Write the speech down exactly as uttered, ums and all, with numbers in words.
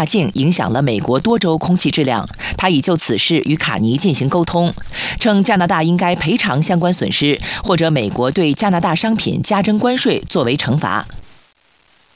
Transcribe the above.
大境影响了美国多州空气质量。他已就此事与卡尼进行沟通，称加拿大应该赔偿相关损失，或者美国对加拿大商品加征关税作为惩罚。